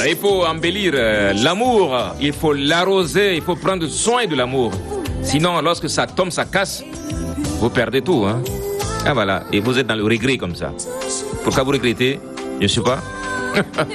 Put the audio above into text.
il faut embellir l'amour, il faut l'arroser, il faut prendre soin de l'amour. Sinon, lorsque ça tombe, ça casse, vous perdez tout. Hein. Ah voilà, et vous êtes dans le regret comme ça. Pourquoi vous regrettez? Je ne sais pas.